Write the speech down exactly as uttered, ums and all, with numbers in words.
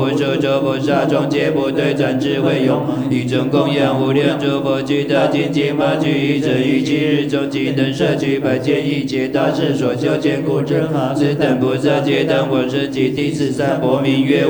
无数诸菩萨众皆不对转智慧用，以众供养无量诸佛具大精进法具，一者于今日中即能摄取百千亿劫大士所修坚固之法，此等菩萨皆当我身及第四三佛名曰